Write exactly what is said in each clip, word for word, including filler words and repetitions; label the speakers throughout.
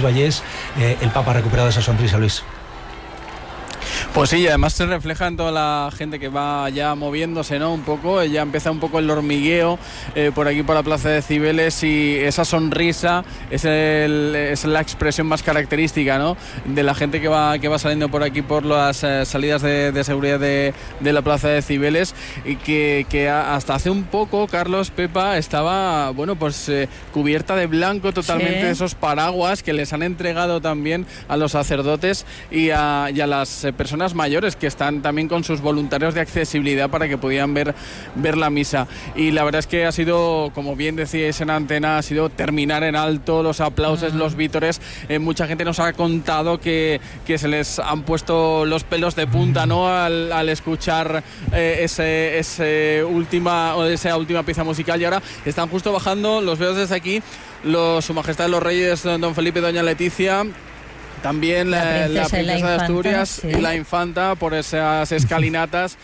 Speaker 1: Vallés, eh, el Papa ha recuperado esa sonrisa, Luis.
Speaker 2: Pues sí, y además se refleja en toda la gente que va ya moviéndose, ¿no? Un poco, ya empieza un poco el hormigueo eh, por aquí por la Plaza de Cibeles, y esa sonrisa es, el, es la expresión más característica, ¿no? De la gente que va que va saliendo por aquí por las eh, salidas de, de seguridad de, de la Plaza de Cibeles, y que, que hasta hace un poco, Carlos, Pepa, estaba, bueno, pues eh, cubierta de blanco totalmente, sí, de esos paraguas que les han entregado también a los sacerdotes y a, y a las eh, personas mayores que están también con sus voluntarios de accesibilidad para que pudieran ver, ver la misa. Y la verdad es que ha sido, como bien decíais en antena, ha sido terminar en alto, los aplausos, uh-huh. los vítores. Eh, mucha gente nos ha contado que, que se les han puesto los pelos de punta, ¿no? Al, al escuchar eh, ese, ese última, esa última pieza musical. Y ahora están justo bajando, los veo desde aquí, los, Su Majestad los Reyes, don Felipe y doña Leticia. También la princesa, la princesa la infanta, de Asturias, sí, y la infanta por esas escalinatas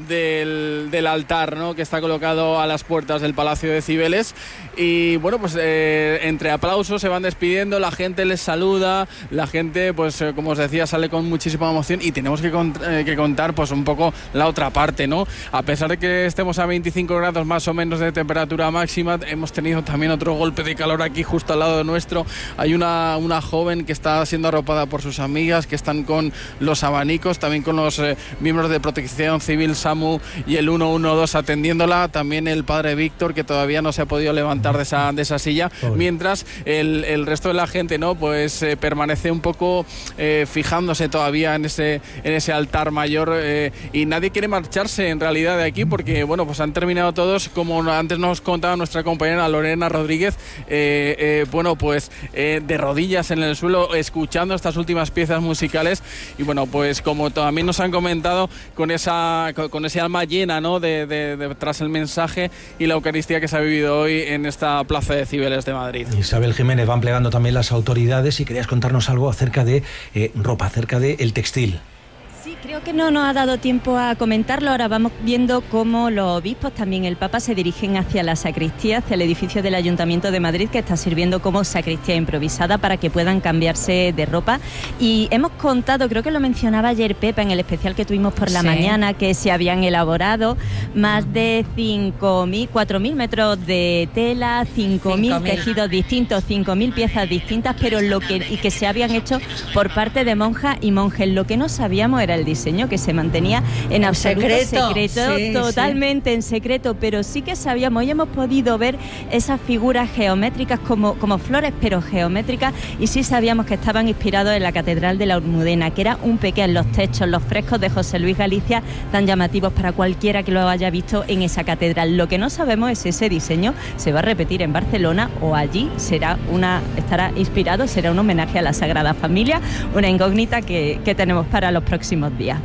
Speaker 2: del, del altar, ¿no? Que está colocado a las puertas del Palacio de Cibeles. Y bueno, pues eh, entre aplausos se van despidiendo, la gente les saluda, la gente, pues eh, como os decía, sale con muchísima emoción, y tenemos que, cont eh, que contar pues un poco la otra parte, ¿no? A pesar de que estemos a veinticinco grados más o menos de temperatura máxima, hemos tenido también otro golpe de calor aquí justo al lado nuestro. Hay una, una joven que está siendo arropada por sus amigas, que están con los abanicos, también con los eh, miembros de Protección Civil, SAMU y el uno uno dos atendiéndola, también el padre Víctor, que todavía no se ha podido levantar de esa, de esa silla, Pobre. mientras el, el resto de la gente, ¿no? Pues eh, permanece un poco eh, fijándose todavía en ese, en ese altar mayor, eh, y nadie quiere marcharse en realidad de aquí, porque bueno, pues han terminado todos, como antes nos contaba nuestra compañera Lorena Rodríguez, eh, eh, bueno, pues eh, de rodillas en el suelo, escuchando estas últimas piezas musicales, y bueno, pues como también nos han comentado, con esa con, con ese alma llena, ¿no? De, de, de tras el mensaje y la Eucaristía que se ha vivido hoy en esta Plaza de Cibeles de Madrid.
Speaker 1: Isabel Jiménez, van plegando también las autoridades, y querías contarnos algo acerca de eh, ropa, acerca de el textil.
Speaker 3: Sí, creo que no nos ha dado tiempo a comentarlo. Ahora vamos viendo cómo los obispos, también el Papa, se dirigen hacia la sacristía, hacia el edificio del Ayuntamiento de Madrid, que está sirviendo como sacristía improvisada para que puedan cambiarse de ropa. Y hemos contado, creo que lo mencionaba ayer Pepa en el especial que tuvimos por la sí. mañana, que se habían elaborado más de cinco mil, cuatro mil metros de tela, cinco mil tejidos distintos, cinco mil piezas distintas, pero lo que y que se habían hecho por parte de monjas y monjes. Lo que no sabíamos era el diseño, que se mantenía en absoluto secreto, secreto sí, totalmente sí. en secreto, pero sí que sabíamos, hoy hemos podido ver esas figuras geométricas como, como flores, pero geométricas, y sí sabíamos que estaban inspirados en la Catedral de la Almudena, que era un pequeño, los techos, los frescos de José Luis Galicia, tan llamativos para cualquiera que lo haya visto en esa catedral. Lo que no sabemos es si ese diseño se va a repetir en Barcelona o allí será una, estará inspirado, será un homenaje a la Sagrada Familia, una incógnita que, que tenemos para los próximos días.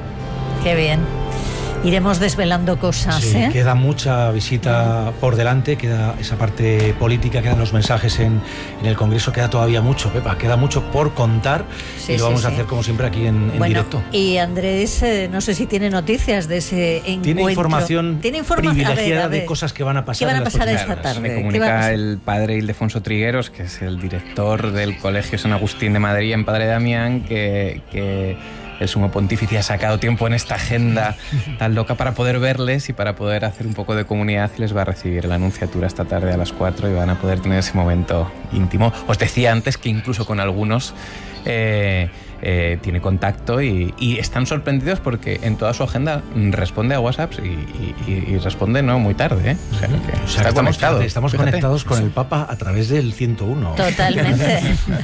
Speaker 4: Qué bien. Iremos desvelando cosas.
Speaker 1: Sí,
Speaker 4: ¿eh?
Speaker 1: Queda mucha visita por delante, queda esa parte política, quedan los mensajes en, en el Congreso, queda todavía mucho, Pepa, queda mucho por contar, sí, y lo sí, vamos sí. a hacer como siempre aquí en, en
Speaker 4: bueno,
Speaker 1: directo.
Speaker 4: Y Andrés, eh, no sé si tiene noticias de ese encuentro.
Speaker 1: Tiene información,
Speaker 4: ¿Tiene información
Speaker 1: privilegiada
Speaker 4: a ver, a ver.
Speaker 1: de cosas que van a pasar,
Speaker 4: ¿Qué van a pasar esta
Speaker 5: claro,
Speaker 4: tarde?
Speaker 5: Me comunica el padre Ildefonso Trigueros, que es el director del Colegio San Agustín de Madrid en Padre Damián, que... que el sumo pontífice ha sacado tiempo en esta agenda tan loca para poder verles y para poder hacer un poco de comunidad, y les va a recibir la anunciatura esta tarde a las cuatro y van a poder tener ese momento íntimo. Os decía antes que incluso con algunos eh, eh, tiene contacto y, y están sorprendidos porque en toda su agenda responde a WhatsApps y, y, y responde no muy tarde, ¿eh? O sea, que
Speaker 1: o sea,
Speaker 5: está
Speaker 1: estamos,
Speaker 5: conectado.
Speaker 1: Estamos
Speaker 5: Fíjate.
Speaker 1: conectados con el Papa a través del ciento uno.
Speaker 4: Totalmente.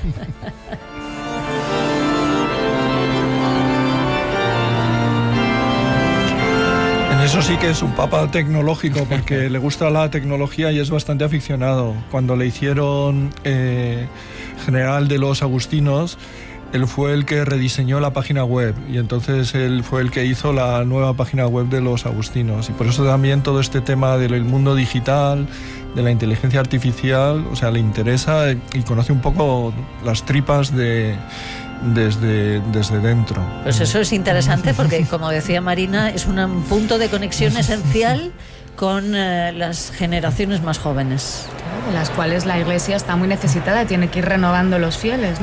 Speaker 6: Eso sí que es un papa tecnológico, porque le gusta la tecnología y es bastante aficionado. Cuando le hicieron eh, general de los agustinos, él fue el que rediseñó la página web, y entonces él fue el que hizo la nueva página web de los agustinos. Y por eso también todo este tema del mundo digital, de la inteligencia artificial, o sea, le interesa y conoce un poco las tripas de... Desde, desde dentro.
Speaker 4: Pues eso es interesante porque, como decía Marina, es un punto de conexión esencial con eh, las generaciones más jóvenes.
Speaker 7: Claro, de las cuales la Iglesia está muy necesitada, tiene que ir renovando los fieles, ¿no?